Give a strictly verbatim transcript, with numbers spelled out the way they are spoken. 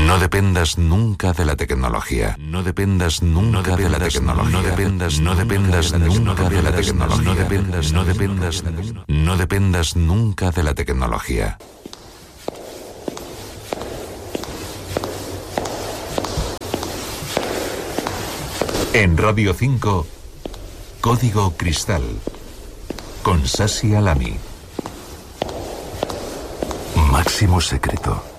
No dependas nunca de la tecnología. No dependas nunca de la tecnología. No dependas, no dependas nunca de la tecnología. No dependas, no dependas, no dependas nunca de la tecnología. En Radio cinco, Código Cristal, con Sasi Alami. Máximo secreto.